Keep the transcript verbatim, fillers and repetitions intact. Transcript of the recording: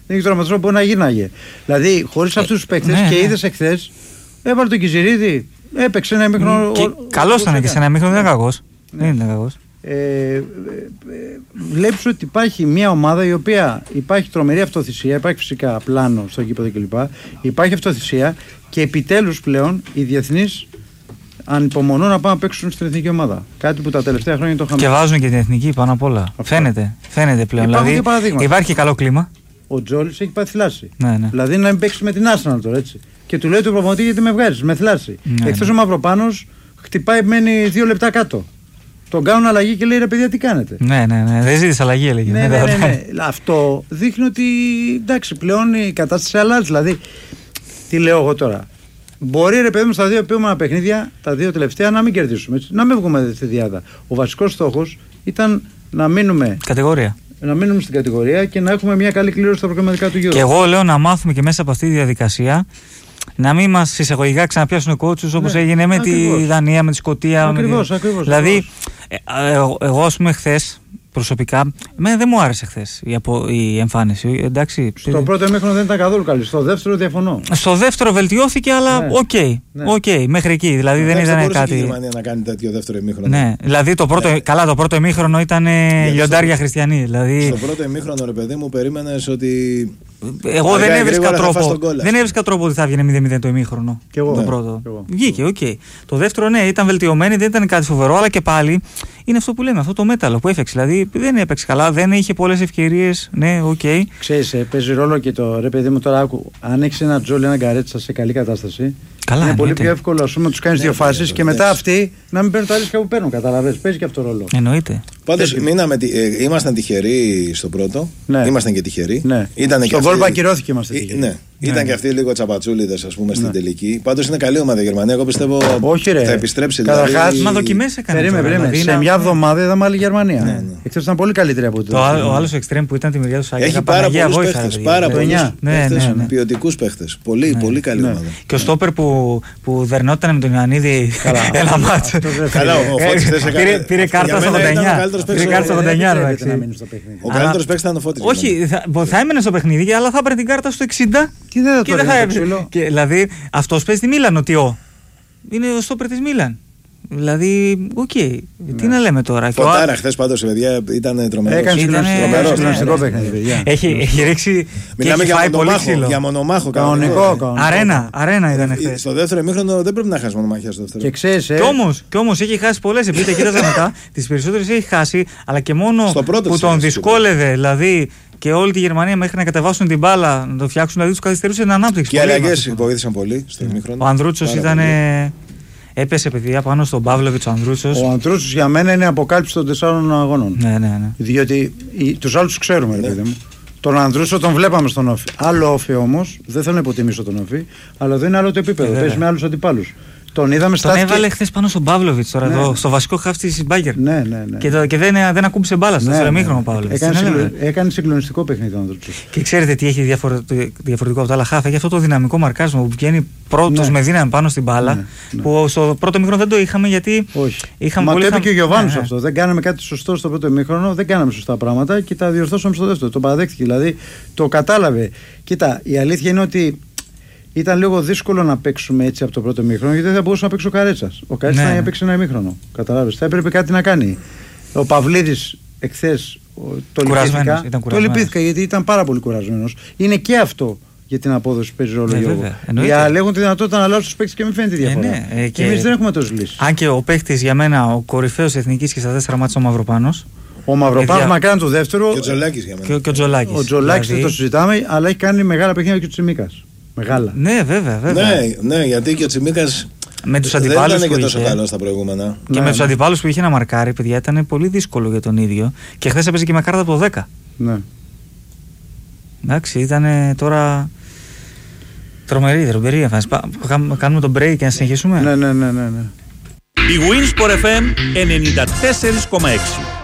δεν έχει τραυματισμό, μπορεί να γίναγε. Δηλαδή, χωρίς αυτούς τους παίκτες ναι, και ναι. είδες εχθές, έβαλε τον Κιζηρίδη, έπαιξε ένα ημίχρονο. Καλός ήταν και σε ένα ημίχρονο, δεν είναι κακός. Ναι. Δεν είναι κακός. Ε, ε, ε, βλέπεις ότι υπάρχει μια ομάδα η οποία υπάρχει τρομερή αυτοθυσία, υπάρχει φυσικά πλάνο στο γήπεδο κλπ. Υπάρχει αυτοθυσία και επιτέλους πλέον οι διεθνείς ανυπομονούν να πάνε να παίξουν στην εθνική ομάδα. Κάτι που τα τελευταία χρόνια το είχαμε. Και βάζουν και την εθνική πάνω απ' όλα. Φαίνεται, φαίνεται πλέον. Δηλαδή, υπάρχει καλό κλίμα. Ο Τζόλης έχει πάει θλάση. Ναι, ναι. Δηλαδή να μην παίξει με την Arsenal τώρα έτσι. Και του λέει του προπονητή γιατί με βγάζεις, με θλάση. Ναι, Εχθές ναι. ο Μαυροπάνος χτυπάει, μένει δύο λεπτά κάτω. Τον κάνουν αλλαγή και λέει ρε παιδιά τι κάνετε. Ναι, ναι, ναι. Δεν ζήτησε αλλαγή, έλεγε. Ναι, ναι, ναι, ναι. Αυτό δείχνει ότι εντάξει, πλέον η κατάσταση αλλάζει. Δηλαδή, τι λέω εγώ τώρα. Μπορεί ρε παιδί μου στα δύο επόμενα παιχνίδια, τα δύο τελευταία, να μην κερδίσουμε. Έτσι, να μην βγούμε στη διάδα. Ο βασικός στόχος ήταν να μείνουμε. Κατηγορία. Να μείνουμε στην κατηγορία και να έχουμε μια καλή κλήρωση στα προγραμματικά του Euro. Και εγώ λέω να μάθουμε και μέσα από αυτή τη διαδικασία να μην μας εισαγωγικά ξαναπιάσουν κότσους όπως ναι, έγινε με ακριβώς. Τη Δανία, με τη Σκωτία. Ακριβώς, με τη... ακριβώς. Δηλαδή, ε, ε, εγώ, εγώ ας πούμε χθες προσωπικά, εμένα δεν μου άρεσε χθες η, απο, η εμφάνιση. Εντάξει, στο πρώτο ημίχρονο δεν ήταν καθόλου καλή. Στο δεύτερο διαφωνώ. Στο δεύτερο βελτιώθηκε, αλλά οκ. Ναι. Okay, ναι. okay, μέχρι εκεί. Δηλαδή ναι, δεν ήταν κάτι. Δεν η Γερμανία να κάνει τέτοιο δεύτερο ημίχρονο. Ναι, δηλαδή το πρώτο, ναι. Καλά, το πρώτο ημίχρονο ήταν λιοντάρια χριστιανοί. Δηλαδή... Στο πρώτο ημίχρονο, ρε παιδί μου, περίμενες ότι. Εγώ δεν έβρισκα τρόπο. Δεν έβρισκα τρόπο ότι θα βγαίνει μηδέν μηδέν το ημίχρονο. Και εγώ. Το Ναι. πρώτο. Εγώ. Βγήκε, οκ. Okay. Το δεύτερο, ναι, ήταν βελτιωμένη, δεν ήταν κάτι φοβερό, αλλά και πάλι είναι αυτό που λέμε, αυτό το μέταλλο που έφεξε. Δηλαδή δεν έπαιξε καλά, δεν είχε πολλές ευκαιρίες. Ναι, οκ. Okay. Ξέρεις, ε, παίζει ρόλο και το ρε παιδί μου τώρα άκου. Αν έχει ένα Τζόλι, ένα Γκαρέτσα σε καλή κατάσταση. Καλά, είναι ναι, πολύ ναι. πιο εύκολο ας πούμε, να του κάνει ναι, δύο ναι, φάσεις ναι, και ναι, μετά ναι. αυτοί να μην παίρνουν τα ρίσκα που παίρνουν. Καταλαβαίνεις, παίζει και αυτό ρόλο. Εννοείται. Πάντως μείναμε, ε, ήμασταν τυχεροί στο πρώτο. Ναι. Ήμασταν και τυχεροί. Ναι. Ήτανε στον γκολ που ακυρώθηκε είμαστε τυχεροί. Ναι. Ήταν ναι. και αυτοί λίγο τσαπατσούλιδες, ας πούμε, στην ναι. τελική. Πάντως είναι καλή ομάδα η Γερμανία. Εγώ πιστεύω όχι, ρε. θα επιστρέψει. Καταρχάς, δηλαδή... μα δοκιμές έκανε. Περίμενε, περίμενε. Σε μια εβδομάδα είδαμε άλλη Γερμανία. Ναι, ναι. Εχθές ήταν πολύ καλύτερη από το. Ο άλλος εξτρέμ που ήταν τη μεριά του Σάκη. Έχει πάρα πολλούς παίχτες. Πάρα πολλούς ποιοτικούς παίχτες. Πολύ, πολύ καλή ομάδα. Και ο στόπερ που δερνόταν με τον Ιωαννίδη ένα μάτσο. Καλά, ο Φώτης δεν σε έκανε. Πήρε κάρτα στο ογδόντα εννιά. Πήρε κάρτα στο ογδόντα εννιά. Ο καλύτερος παίκτης ήταν ο Φώτης. Όχι, θα έμενε στο παιχνίδι, αλλά θα έπαιρνε την κάρτα στο εξήντα. Τι δεν θα το και, δηλαδή αυτός παίζει τη Μίλαν, ο Τιό. Είναι ο στόπερ της Μίλαν. Δηλαδή, οκ. Okay. Ναι. Τι να λέμε τώρα. Φωτάρα ο... χθες πάντως, παιδιά, ήταν τρομερός. Έκανε συγκλονιστικό παιχνίδι, παιδιά. Έχει, έχει ρίξει. Μιλάμε έχει για, φάει μονομάχο, πολύ για μονομάχο. Κανονικό. Αρένα, αρένα ήταν χθες. Στο δεύτερο ημίχρονο δεν πρέπει να χάσει μονομαχία στο δεύτερο. Και ξέρεις, ε... Κι όμως, κι όμως έχει χάσει πολλές. Επειδή τα κοίταζα μετά, τις περισσότερες έχει χάσει, αλλά και μόνο που τον δυσκόλευε. Δηλαδή, και όλη τη Γερμανία μέχρι να κατεβάσουν την μπάλα, να το φτιάξουν, δηλαδή του καθυστερούσε την ανάπτυξη. Και οι αλλαγές βοήθησαν πολύ στο ημίχρονο. Ο Ανδρούτσος ήταν. Έπεσε παιδιά πάνω στον Παύλοβιτς ο Ανδρούτσος. Ο Ανδρούτσος για μένα είναι αποκάλυψη των τεσσάρων αγώνων. Ναι, ναι, ναι. Διότι τους άλλους τους ξέρουμε, ναι. ρε παιδί μου. Τον Ανδρούτσο τον βλέπαμε στον Όφη. Άλλο Όφη όμως, δεν θέλω να υποτιμήσω τον Όφη, αλλά δεν είναι άλλο το επίπεδο. Ε, Παίζει με άλλους αντιπάλους. Τον είδαμε Τον έβαλε χθες πάνω στον Παύλοβιτς τώρα, ναι. εδώ, στο βασικό χαφ της Μπάγκερ. Ναι, ναι, ναι. Και, το, και δεν, δεν ακούμπησε μπάλα στο ναι, εμίχρονο ναι, ο Παύλοβιτς. Έκανε, συγκλο... έκανε συγκλονιστικό παιχνίδι ο Ανδρούτσος. Και ξέρετε τι έχει διαφορετικό από τα άλλα χαφ. Έχει αυτό το δυναμικό μαρκάρισμα που βγαίνει πρώτος ναι. με δύναμη πάνω στην μπάλα. Ναι, ναι. Που στο πρώτο εμίχρονο δεν το είχαμε γιατί. Όχι. Είχαμε Μα πολύ το είπε χα... και ο Γιωβάνος ναι, αυτό. Δεν κάναμε κάτι σωστό στο πρώτο εμίχρονο, δεν κάναμε σωστά πράγματα και τα διορθώσαμε στο δεύτερο. Το παραδέχτηκε. Δηλαδή το κατάλαβε. Κοίτα, η αλήθεια είναι ότι. Ήταν λίγο δύσκολο να παίξουμε έτσι από το πρώτο ημίχρονο γιατί δεν θα μπορούσε να παίξει ο Καρέτσας. Ο Καρέτσας ναι. να παίξει ένα ημίχρονο. Καταλάβες. Θα έπρεπε κάτι να κάνει. Ο Παυλίδης εχθές το λυπήθηκα. Το λυπήθηκα γιατί ήταν πάρα πολύ κουρασμένος. Είναι και αυτό για την απόδοση που παίζει ρόλο. Οι άλλοι έχουν τη δυνατότητα να αλλάζουν τους παίκτες και μην φαίνεται τη διαφορά. Ε, ναι. ε, και εμείς δεν έχουμε τόσες λύσεις. Αν και ο παίκτης για μένα ο κορυφαίος εθνικής και στα τέσσερα μάτια ο Μαυροπάνος. Ο Μαυροπάνος μακράν το δεύτερο. Και ο Τζολάκης για μένα. Και ο Τζολάκης. Ο Τζολάκης δεν το συζητάμε, αλλά έχει κάνει μεγάλα παιχνίδια και ο Τσιμίκας. Μεγάλα. Ναι, βέβαια, βέβαια. Ναι, ναι, γιατί και ο Τσιμίκας με τους αντιπάλους δεν ήταν που και τόσο είχε, καλό στα προηγούμενα. Και ναι, με τους αντιπάλους που είχε να μαρκάρει, παιδιά, ήταν πολύ δύσκολο για τον ίδιο. Και χθες έπαιζε και με κάρτα από το δέκα. Ναι. Εντάξει, ήταν τώρα τρομερή, τρομερή εμφάνιση. Κάνουμε τον break και να συνεχίσουμε. Ναι, ναι, ναι, ναι, ναι. Η Winsport εφ εμ ενενήντα τέσσερα κόμμα έξι.